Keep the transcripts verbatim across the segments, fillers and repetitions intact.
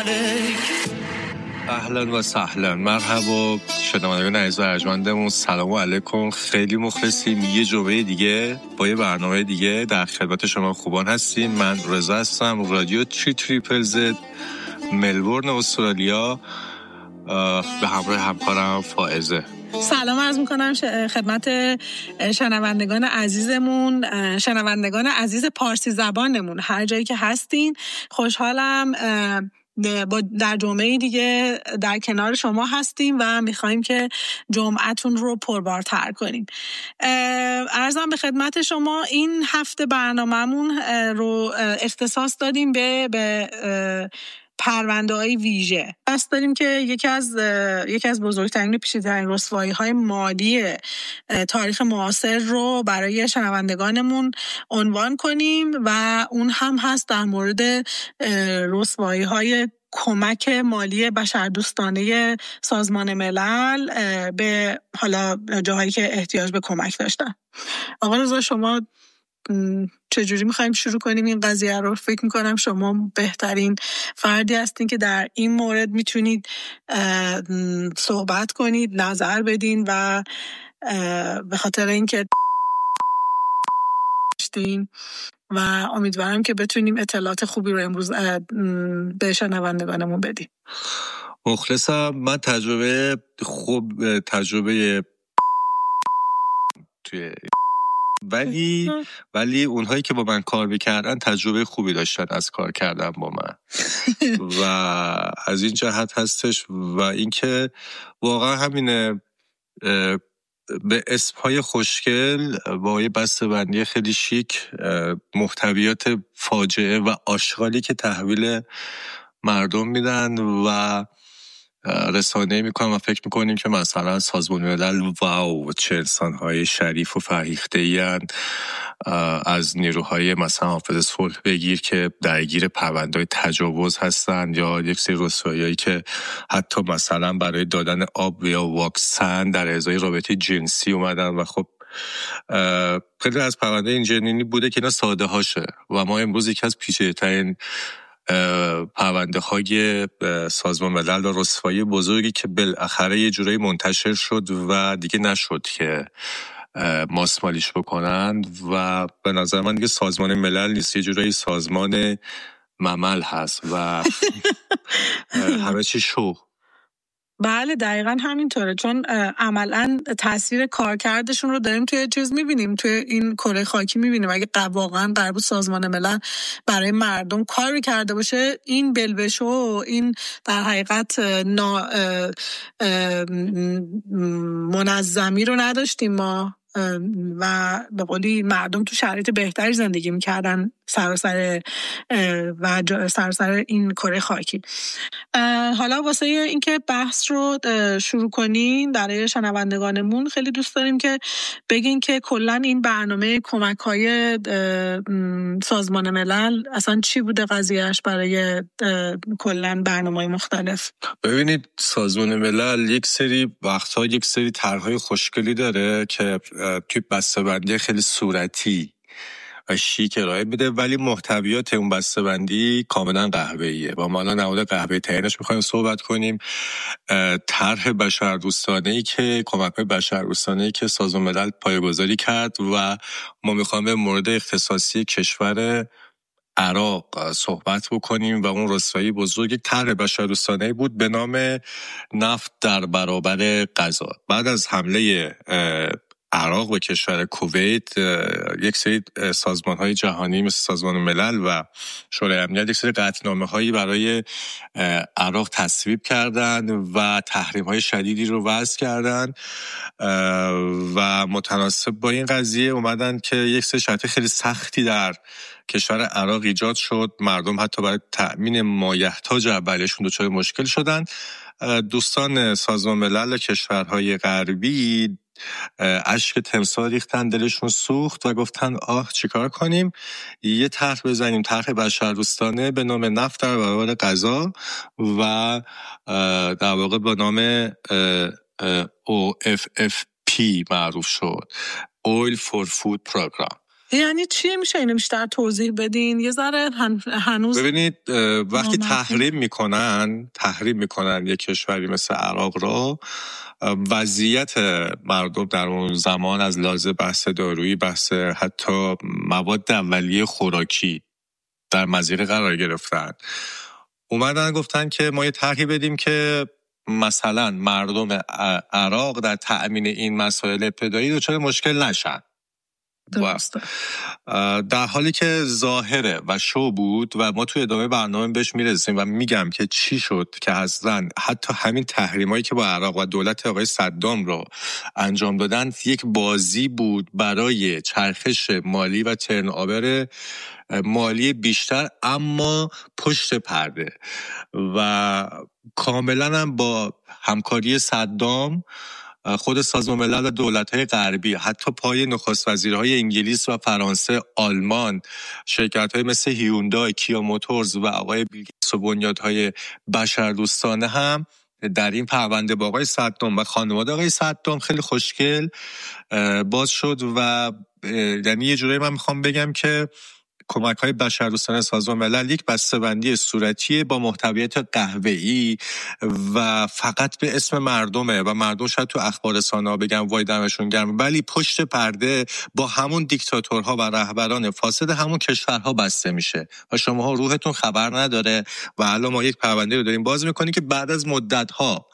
اهلا و سهلا، مرحبا شنوندگان عزیز و ارجمندمون، سلام علیکم. خیلی مخلصیم، یه جمعه دیگه با یه برنامه دیگه در خدمت شما خوبان هستیم. من رضا هستم، رادیو تری تریپل زد ملبورن استرالیا، به همراه همکارم فائزه. سلام عرض میکنم خدمت شنوندگان عزیزمون، شنوندگان عزیز پارسی زبانمون هر جایی که هستین. خوشحالم با در جمعه دیگه در کنار شما هستیم و میخوایم که جمعتون رو پربارتر کنیم. عرضم به خدمت شما این هفته برنامه‌مون رو اختصاص دادیم به به پرونده‌های ویژه. بس داریم که یکی از یکی از بزرگترین و پیچیده‌ترین رسوایی‌های مالی تاریخ معاصر رو برای شنوندگانمون عنوان کنیم و اون هم هست در مورد رسوایی‌های کمک مالی بشردوستانه سازمان ملل به حالا جاهایی که احتیاج به کمک داشتن. آقا رضا، شما چجوری میخوایم شروع کنیم این قضیه رو؟ فکر میکنم شما بهترین فردی هستین که در این مورد میتونید صحبت کنید، نظر بدین و به خاطر اینکه داشتین و امیدوارم که بتونیم اطلاعات خوبی رو امروز به شنوندگانمون بدیم. مخلصم. من تجربه خوب تجربه توی ولی ولی اونهایی که با من کار میکردن تجربه خوبی داشتن از کار کردن با من و از این جهت هستش و اینکه واقعا همینه، به اسمهای خوشگل با یه بسته‌بندی خیلی شیک، محتویات فاجعه و آشغالی که تحویل مردم میدن و رسانه میکنم و فکر میکنیم که مثلا سازمان ملل واو چه انسانهای شریف و فرهیخته‌ای هستند، از نیروهای مثلا حافظ صلح بگیر که درگیر پرونده‌های تجاوز هستند یا یک سری رسوایی‌هایی که حتی مثلا برای دادن آب یا واکسن در ازای رابطه جنسی اومدن و خب خیلی از پرونده این جنینی بوده که اینا ساده هاشه و ما امروز یکی از پیچیده‌ترین پرونده های سازمان ملل و رسوایی بزرگی که بالاخره یه جورایی منتشر شد و دیگه نشد که ماسمالیش بکنن و به نظر من دیگه سازمان ملل نیست، یه جورایی سازمان ممل هست و همه چی شو. بله دقیقاً همینطوره، چون عملاً تاثیر کارکردشون رو داریم توی چیز میبینیم، توی این کره خاکی میبینیم. اگه واقعاً قرار بود سازمان ملل برای مردم کاری کرده باشه، این بلبشو و این در حقیقت نا منظمی رو نداشتیم ما و به قولی مردم تو شرایط بهتری زندگی میکردن سراسر و سراسر این کره خاکی. حالا واسه اینکه بحث رو شروع کنیم برای شنوندگانمون، خیلی دوست داریم که بگین که کلا این برنامه کمک‌های سازمان ملل اصلا چی بوده قضیهش برای کلا برنامه‌های مختلف. ببینید سازمان ملل یک سری وقتها یک سری طرح‌های خوشگلی داره که توی بسته‌بندی خیلی صورتی و شیک ارائه میده، ولی محتویات اون بسته‌بندی کاملا قهوه‌ایه و ما الان نماد قهوه ترینش می‌خوایم صحبت کنیم. طرح بشردوستانه‌ای که کمک‌های بشردوستانه‌ای که سازمان ملل پایه‌گذاری کرد و ما می‌خوایم به مورد اختصاصی کشور عراق صحبت بکنیم و اون رسوایی بزرگ یک طرح بشردوستانه‌ای بود به نام نفت در برابر غذا. بعد از حمله عراق و کشور کویت، یک سری سازمان‌های جهانی مثل سازمان ملل و شورای امنیت یک سری قطعنامه‌هایی برای عراق تصویب کردند و تحریم‌های شدیدی رو وضع کردند و متناسب با این قضیه اومدن که یک سری شرایط خیلی سختی در کشور عراق ایجاد شد. مردم حتی برای تأمین مایحتاج اولیه‌شون دچار مشکل شدن. دوستان سازمان ملل کشورهای غربی اشک تمساح ریختن، دلشون سوخت و گفتن آه چیکار کنیم؟ یه طرح بزنیم، طرح بشردوستانه به نام نفت در برابر غذا و در واقع با نام او اف اف پی معروف شد، Oil for Food Program. یعنی چی میشه اینو بیشتر توضیح بدین؟ یه ذره هن... هنوز ببینید وقتی تحریم میکنن تحریم میکنن یک کشوری مثل عراق رو، وضعیت مردم در اون زمان از لحاظ بحث دارویی، بحث حتی مواد اولیه خوراکی در مضیقه قرار گرفتن. اومدن گفتن که ما یه طرحی بدیم که مثلا مردم عراق در تأمین این مسائل ابتدایی دچار مشکل نشن. درسته. در حالی که ظاهره و شو بود و ما توی ادامه برنامه بهش میرسیم و میگم که چی شد که اصلا حتی همین تحریمایی که با عراق و دولت آقای صدام رو انجام دادن یک بازی بود برای چرخش مالی و ترن آور مالی بیشتر، اما پشت پرده و کاملا هم با همکاری صدام خود سازمان ملل و دولت‌های غربی، حتی پای نخست وزیرهای انگلیس و فرانسه، آلمان، شرکت‌های مثل هیوندای، کیا موتورز و آقای بیل گیتس و بنیادهای بشردوستانه هم در این پرونده با آقای صدام و خانواده آقای صدام خیلی خوشگل باز شد و یعنی یه جوری من میخوام بگم که کمک‌های بشردوستانه سازمان ملل یک بسته‌بندی صورتی با محتویات قهوه‌ای و فقط به اسم مردمه و مردم شاید تو اخبار رسانه‌ها بگن وای دمشون گرم، ولی پشت پرده با همون دیکتاتورها و رهبران فاسد همون کشورها بسته میشه و شماها روحتون خبر نداره. و الان ما یک پرونده رو داریم باز می‌کنیم که بعد از مدت‌ها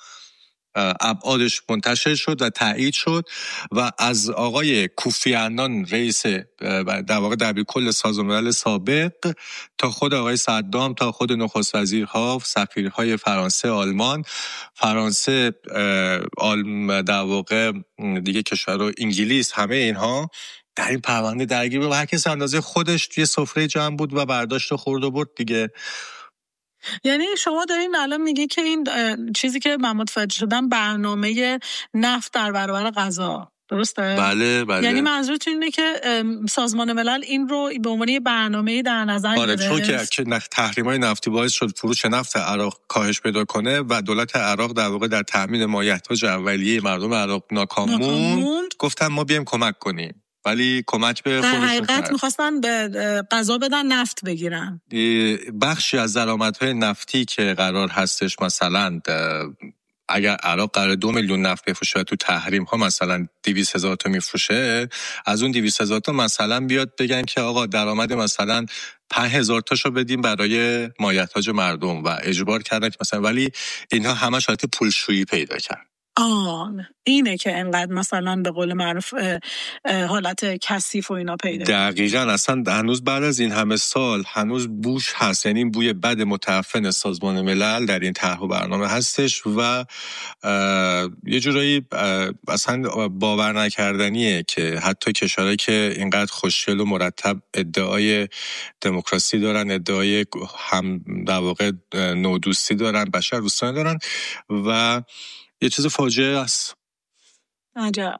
ابعادش منتشر شد و تایید شد و از آقای کوفی عنان رئیس در واقع دبیرکل سازمان ملل سابق تا خود آقای صدام تا خود نخست وزیرها، سفیرهای فرانسه، آلمان، فرانسه، آلم در واقع دیگه کشور انگلیس، همه اینها در این پرونده درگیر بود و هر کس اندازه خودش توی سفره جمع بود و برداشت و خورد و برد دیگه. یعنی شما دارین الان میگی که این چیزی که من متوجه شدم برنامه نفت در برابر غذا، درسته؟ بله بله. یعنی منظورتون اینه که سازمان ملل این رو به عنوان برنامه‌ای در نظر گرفت. آره، چون که تحریم‌های نفتی باعث شد فروش نفت عراق کاهش پیدا کنه و دولت عراق در واقع در تامین مایحتاج اولیه مردم عراق ناکام موند. گفتن ما بیایم کمک کنیم، ولی کمک به در حقیقت میخواستن به غذا بدن، نفت بگیرن. بخشی از درآمدهای نفتی که قرار هستش مثلا اگر عراق قرار دو میلیون نفت بفروشه تو تحریم ها مثلا دویست هزار تا میفروشه، از اون دویست هزار تا مثلا بیاد بگن که آقا درآمد مثلا پنج هزار تاشو بدیم برای مایحتاج مردم و اجبار کردن که مثلا، ولی اینها همش حالت پولشویی پیدا کرد. آن اینه که انقدر مثلا به قول معروف حالت کثیف و اینا پیدا. دقیقاً. اصلا هنوز بعد از این همه سال هنوز بوش هست، یعنی این بوی بد متعفن سازمان ملل در این طرح و برنامه هستش و یه جورایی اصلا باور نکردنیه که حتی کشورهایی که اینقدر خوشگل و مرتب ادعای دموکراسی دارن، ادعای هم در واقع نودوستی دارن، بشردوستانه دارن و یه چیز فاجعه است. عجب.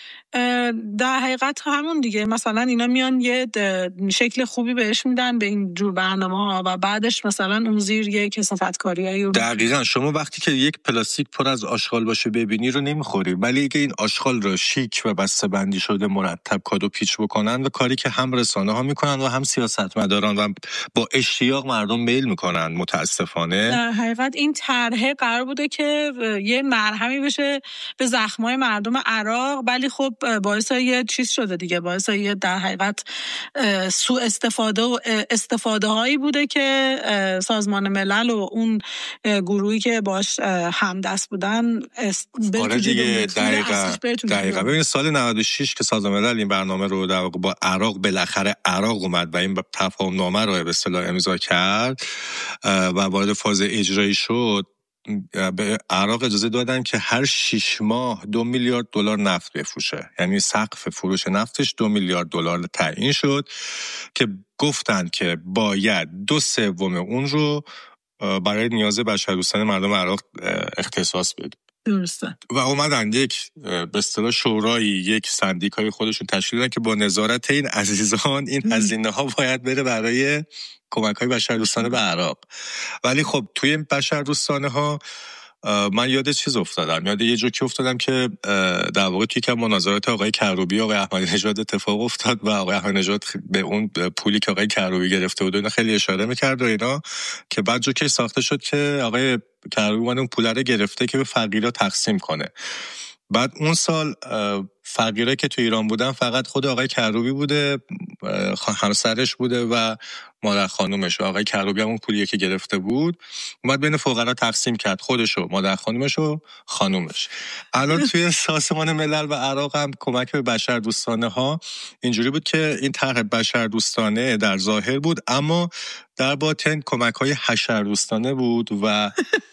در حقیقت همون دیگه، مثلا اینا میان یه شکل خوبی بهش میدن به این جور برنامه ها و بعدش مثلا اون زیر یه کثافتکاری. دقیقاً. شما وقتی که یک پلاستیک پر از آشغال باشه ببینی رو نمیخوری، ولی اگه این آشغال رو شیک و بسته‌بندی شده مرتب کادو پیچ بکنن و کاری که هم رسانه ها میکنن و هم سیاستمداران و با اشتیاق مردم میل میکنن، متاسفانه در حقیقت این طرح قرار بوده که یه مرهمی بشه به زخمای مردم عراق، ولی خب باعث یه چیز شده دیگه، باعث یه در حقیقت سوء استفاده و استفاده هایی بوده که سازمان ملل و اون گروهی که باش همدست بودن آره دیگه. دقیقاً دقیقاً. ببین سال نود و شش که سازمان ملل این برنامه رو در واقع با عراق بالاخره عراق اومد و این تفاهم نامه رو به اصطلاح امضا کرد و وارد فاز اجرایی شد، به عراق اجازه دادن که هر شش ماه دو میلیارد دلار نفت بفروشه، یعنی سقف فروش نفتش دو میلیارد دلار تعیین شد که گفتن که باید دو سوم اون رو برای نیاز بشردوستانه مردم عراق اختصاص بده. درسته. و اومدن یک به اصطلاح شورایی، یک سندیکای خودشون تشکیل دادن که با نظارت این عزیزان این هزینه ها باید بره برای کمک‌های بشردوستانه به عراق. ولی خب توی این بشردوستانه ها من یاد چیز افتادم، یاد یه جوکی افتادم که در واقع توی که مناظرات آقای کروبی آقای احمدی نژاد اتفاق افتاد و آقای احمدی نژاد به اون پولی که آقای کروبی گرفته بود اینا خیلی اشاره می‌کرد و اینا، که بعد جوکی ساخته شد که آقای کروبی اون پول رو گرفته که به فقیرا تقسیم کنه. بعد اون سال فقیرایی که تو ایران بودن فقط خود آقای کروبی بوده، همسرش بوده و مادر خانومش. آقای کروبی هم اون پولی که گرفته بود اومد بین فقرا تقسیم کرد، خودشو، مادر خانومش و خانومش. الان توی سازمان ملل و عراق هم کمک به بشردوستانه ها اینجوری بود که این طرح بشردوستانه در ظاهر بود اما در باطن کمک های حشردوستانه بود و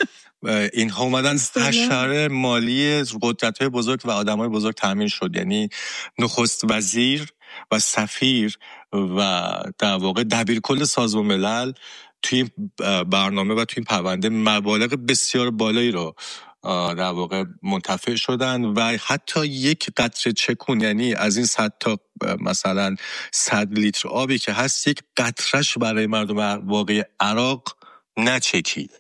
اینها اومدن حشره مالی قدرت‌های بزرگ و آدم‌های بزرگ تامین شد. یعنی نخست وزیر و سفیر و در واقع دبیرکل سازمان ملل توی این برنامه و توی این پرونده مبالغ بسیار بالایی رو در واقع منتفع شدن و حتی یک قطره چکون، یعنی از این صد تا مثلا صد لیتر آبی که هست یک قطرهش برای مردم واقعی عراق نچکید.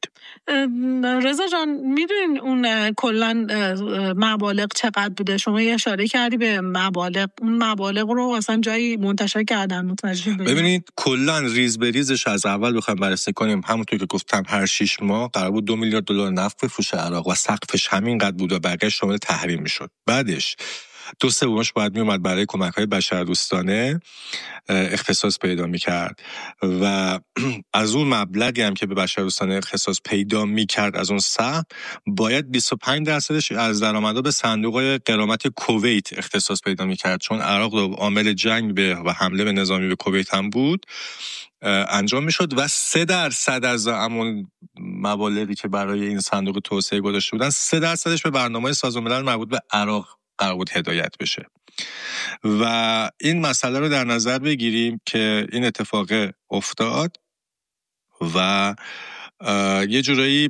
رضا جان میدونین اون کلن مبالغ چقدر بوده؟ شما یه اشاره کردی به مبالغ، اون مبالغ رو اصلا جایی منتشر کردن متوجه بشین؟ ببینید کلن ریز به ریزش از اول بخوایم بررسی کنیم، همونطور که گفتم هر شش ماه قرار بود دو میلیارد دلار نفت بفروشه عراق و سقفش همینقدر بود و بقیه شامل تحریم میشد. بعدش دو سومش باید میومد برای کمک‌های بشردوستانه اختصاص پیدا میکرد و از اون مبلغی هم که به بشردوستانه اختصاص پیدا میکرد از اون سهم باید بیست و پنج درصدش از درآمدها به صندوق غرامت کویت اختصاص پیدا میکرد، چون عراق رو عامل جنگ به و حمله به نظامی به کویت هم بود انجام میشد و سه درصد از همون مبالغی که برای این صندوق توسعه گذاشته بودن سه درصدش به برنامه‌های سازمان ملل مربوط به عراق قرار بود هدایت بشه. و این مسئله رو در نظر بگیریم که این اتفاق افتاد و یه جورایی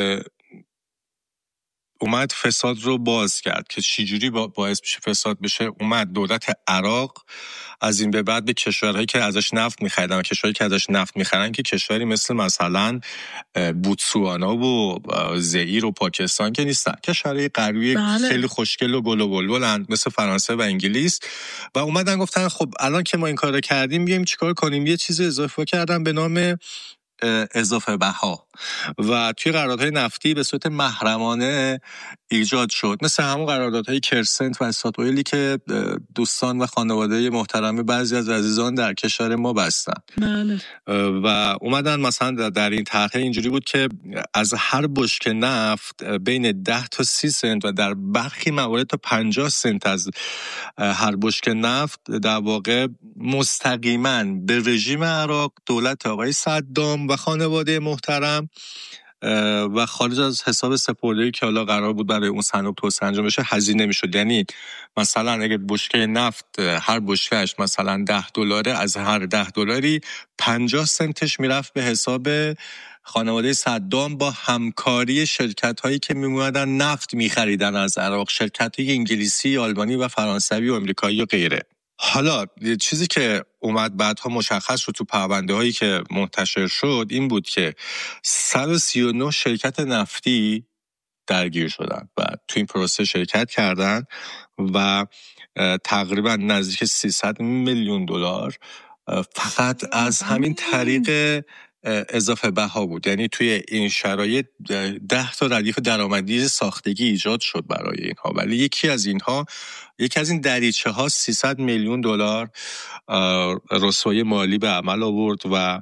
اومد فساد رو باز کرد که چجوری باعث بشه فساد بشه. اومد دولت عراق از این به بعد به کشورهایی که ازش نفت می‌خریدن و کشورهایی که ازش نفت می‌خرن که کشوری مثل مثلا بوتسوانا و زئیر و پاکستان که نیستن، کشورهای غربی بله. خیلی خوشگل و گل و بلبلن مثل فرانسه و انگلیس، و اومدن گفتن خب الان که ما این کارو کردیم بیایم چیکار کنیم؟ یه چیز اضافه کردن به نام اضافه بها و توی قراردادهای نفتی به صورت محرمانه ایجاد شد، مثل همون قراردادهای کرسنت و استاتوئیلی که دوستان و خانواده محترم بعضی از عزیزان در کشور ما بستن. بله. و اومدن مثلا در این طرح اینجوری بود که از هر بشکه نفت بین ده تا سی سنت و در برخی موارد تا پنجاه سنت از هر بشکه نفت در واقع مستقیما به رژیم عراق، دولت آقای صدام و خانواده محترم و خارج از حساب سپرده‌ای که حالا قرار بود برای اون صندوق توسعه انجام بشه هزینه میشد. یعنی مثلا اگه بشکه نفت هر بشکهش مثلا ده دلاره، از هر ده دلاری پنجاه سنتش میرفت به حساب خانواده صدام با همکاری شرکت هایی که میموندن نفت میخریدن از عراق، شرکت های انگلیسی، آلمانی و فرانسوی و امریکایی و غیره. حالا چیزی که اومد بعدها مشخص شد تو پرونده هایی که منتشر شد این بود که صد و سی و نه شرکت نفتی درگیر شدن و تو این پروسه شرکت کردن و تقریبا نزدیک سیصد میلیون دلار فقط از همین طریق اضافه بها بود. یعنی توی این شرایط ده تا ردیف درآمدی ساختگی ایجاد شد برای اینها، ولی یکی از اینها یکی از این دریچه ها سیصد میلیون دلار رسوایی مالی به عمل آورد و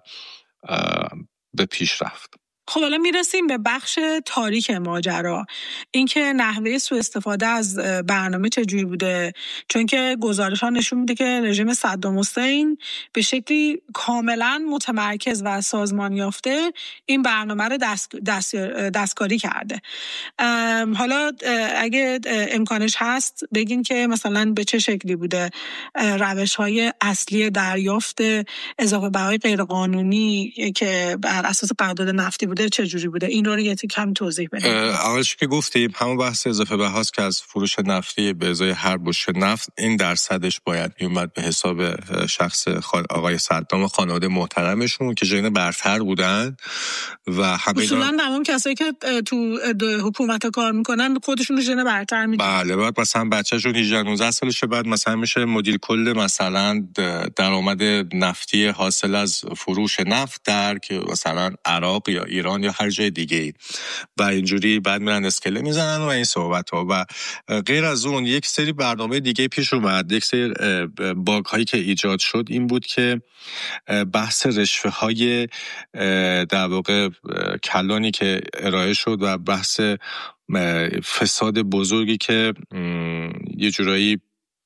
به پیش رفت. خب حالا میرسیم به بخش تاریک ماجرا، اینکه نحوه سوء استفاده از برنامه چجوری بوده، چون که گزارش ها نشون میده که رژیم صدام حسین به شکلی کاملا متمرکز و سازمان یافته این برنامه رو دست، دست، دستکاری کرده. حالا اگه امکانش هست بگین که مثلا به چه شکلی بوده روش های اصلی دریافت اضافه بهای غیرقانونی که بر اساس قرارداد نفتی بوده چجوری بوده؟ این رو یه کم توضیح بدید. اولش که گفتیم همون بحث اضافه بهاست که از فروش نفتی به ازای هر بشکه نفت این درصدش باید میومد به حساب شخص آقای صدام و خانواده محترمشون که جاینا برتر بودن و همه اصولا تمام کسایی که تو حکومت کار میکنن خودشون رو ژن برتر میدونن. بله، بعد مثلا بچه‌شون هجده نوزده سالشه، بعد مثلا میشه مدیر کل مثلا درآمد نفتی حاصل از فروش نفت در که مثلا عراق یا ایران یا هر جای دیگه و اینجوری بعد میرن اسکله میزنن و این صحبت ها. و غیر از اون یک سری برنامه دیگه پیش اومد. یک سری باگ هایی که ایجاد شد این بود که بحث رشوه های در واقع کلانی که ارائه شد و بحث فساد بزرگی که یه جورایی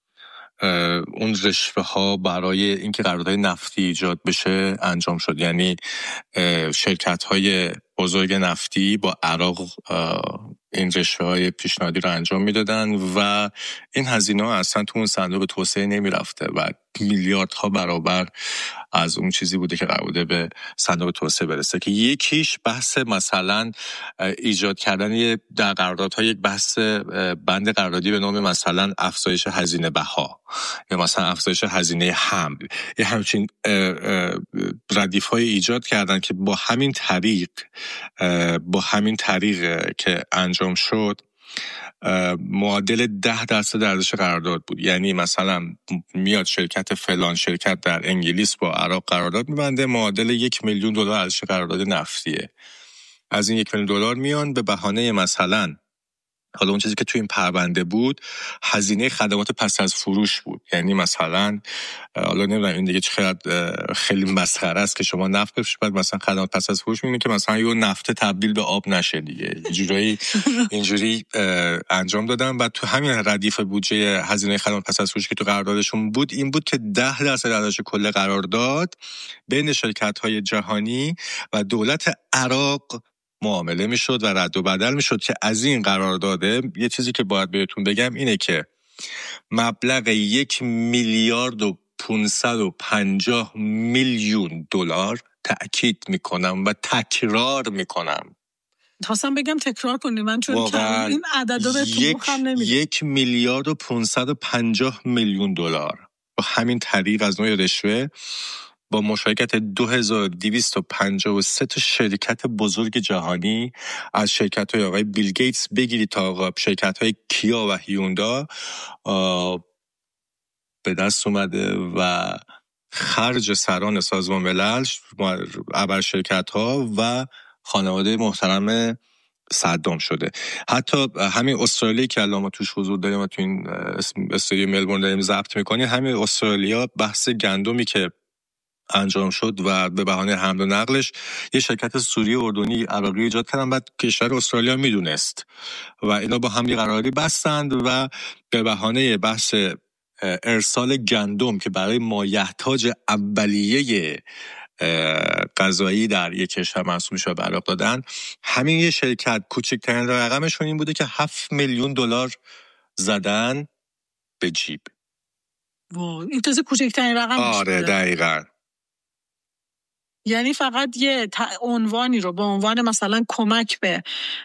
اون رشوه ها برای اینکه قرارداد نفتی ایجاد بشه انجام شد. یعنی شرکت های بزرگ نفتی با عراق این رشوه های پیشنهادی رو انجام میدادن و این هزینه ها اصلا تو اون صندوق توسعه نمی رفته و میلیاردها برابر از اون چیزی بوده که قرار بوده به صندوق توسعه برسه. که یکیش بحث مثلا ایجاد کردن یه در قراردادها یک بحث بند قراردادی به نام مثلا افزایش هزینه بها یا مثلا افزایش هزینه حمل، یه همچین ردیف‌های ایجاد کردن که با همین طریق با همین طریق که انجام شد معادل ده درصد ارزش قرارداد بود. یعنی مثلا میاد شرکت فلان شرکت در انگلیس با عراق قرارداد میبنده، معادل یک میلیون دلار ارزش قرارداد نفتیه. از این یک میلیون دلار میان به بهانه مثلا حالا اون چیزی که تو این پرونده بود هزینه خدمات پس از فروش بود. یعنی مثلا حالا نمیدونم این دیگه چقدر خیلی مسخره است که شما نفت بفروشید بعد مثلا خدمات پس از فروش میبینید که مثلا یه نفت تبدیل به آب نشه دیگه. اینجوری اینجوری انجام دادن و تو همین ردیف بودجه هزینه خدمات پس از فروش که تو قراردادشون بود این بود که ده درصد ارزش کل قرارداد بین شرکت‌های جهانی و دولت عراق معامله میشد و رد و بدل میشد. که از این قرارداده یه چیزی که باید بهتون بگم اینه که مبلغ یک میلیارد و پانصد و پنجاه میلیون دلار، تأکید میکنم و تکرار میکنم، خواستم بگم تکرار کنی من چون این عددا به تو مخم نمیره. یک میلیارد و پانصد و پنجاه میلیون دلار با همین طریق از نوع رشوه با مشارکت دو هزار و دویست و پنجاه و سه تا شرکت بزرگ جهانی از شرکت‌های آقای بیل گیتس بگیرید تا آقا شرکت‌های کیا و هیوندا به دست اومده و خرج سران سازمان ملل، ابر شرکت‌ها و خانواده محترم صدام شده. حتی همین استرالیا که الان ما توش حضور داریم و تو این استودیو ملبورن داریم ضبط می‌کنیم، همین استرالیا بحث گندمی که انجام شد و به بهانه حمل و نقلش یه شرکت سوری اردنی عراقی ایجاد کردن، بعد کشور استرالیا میدونست و اینا با هم یه قراردادی بستند و به بهانه بحث ارسال گندم که برای مایحتاج اولیه غذایی در یک کشور محسوب میشه به عراق دادن. همین یه شرکت کوچکترین رقمشون این بوده که هفت میلیون دلار زدن به جیب. واو، این تازه کوچکترین رقم. آره دقیقاً. یعنی فقط یه عنوانی رو به عنوان مثلا کمک به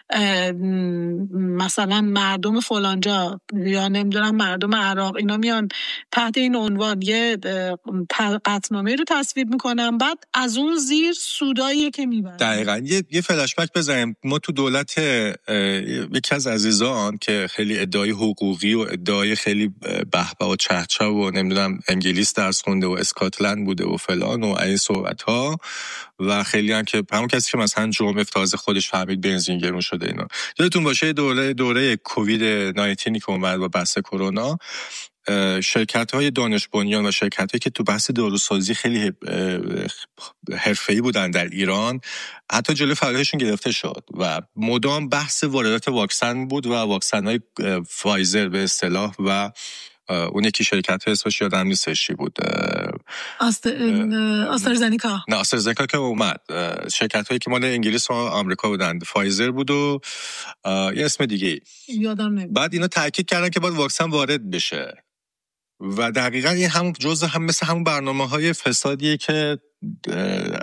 مثلا مردم فلانجا یا نمیدونم مردم عراق اینا میان تحت این عنوان یه قطعنامه رو تصویب میکنن، بعد از اون زیر سوداییه که میبرن. دقیقاً. یه یه فلش بک بزنیم. ما تو دولت یکی از عزیزان که خیلی ادعای حقوقی و ادعای خیلی بهبه و چهچه و نمیدونم انگلیس درس خونده و اسکاتلند بوده و فلان و این صحبت ها و خیلی هم که همون کسی که مثلا جمعه تازه خودش فهمید بنزین گرون شده اینا. یادتون باشه دوره دوره کووید نوزده که اومد و بحث کرونا، شرکت‌های دانش بنیان و شرکت‌هایی که تو بحث داروسازی خیلی حرفه‌ای بودن در ایران حتی جلوی فعالیتشون گرفته شد و مدام بحث واردات واکسن بود و واکسن‌های فایزر به اصطلاح و اون یکی شرکت اسمش یادم نیستش چی بود، آست... آسترازنیکا. نه آسترازنیکا که اومد، شرکت هایی که مال انگلیس و آمریکا بودن، فایزر بود و یه اسم دیگه یادم نمیاد. بعد اینا تاکید کردن که باید واکسن وارد بشه و دقیقاً این هم جزء هم مثل همون برنامه‌های فسادیه که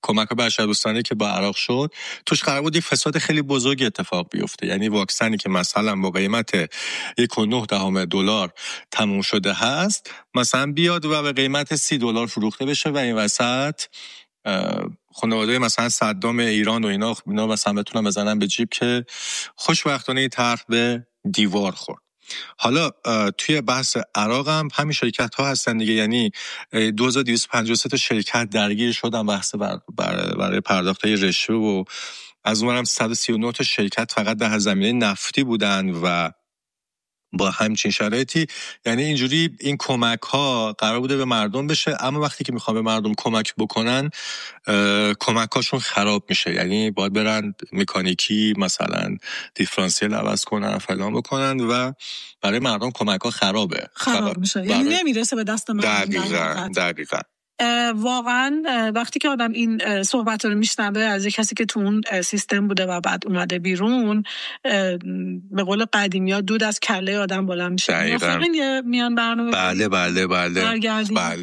کمک بشردوستانه که با عراق شد توش قرار بود یک فساد خیلی بزرگ اتفاق بیفته. یعنی واکسنی که مثلا با قیمت یک و نه دهم دلار تموم شده هست مثلا بیاد و به قیمت سی دلار فروخته بشه و این وسط خانواده مثلا صدام ایران و اینا اینا مثلا بتونن بزنن به جیب که خوشبختانه طرح به دیوار خورد. حالا توی بحث عراق هم همین شرکت ها هستن دیگه، یعنی دو هزار و دویست و پنجاه و سه تا شرکت درگیر شدن بحث بر برای پرداخت رشوه و از اونم صد و سی و نه تا شرکت فقط در زمینه نفتی بودن و با همچین شرایطی یعنی اینجوری این کمک ها قرار بوده به مردم بشه، اما وقتی که میخوان به مردم کمک بکنن کمک هاشون خراب میشه. یعنی باید برن مکانیکی مثلا دیفرانسیل عوض کنن فلان بکنن و برای مردم کمک ها خرابه خراب میشه، یعنی نمیرسه به دست مردم. دقیقاً دقیقاً واقعا وقتی که آدم این صحبت رو میشنوه از یک کسی که تو اون سیستم بوده و بعد اومده بیرون، به قول قدیمی‌ها دود از کله آدم بالا میشه. دقیقاً میان برنامه بله بله بله برگردیم. بله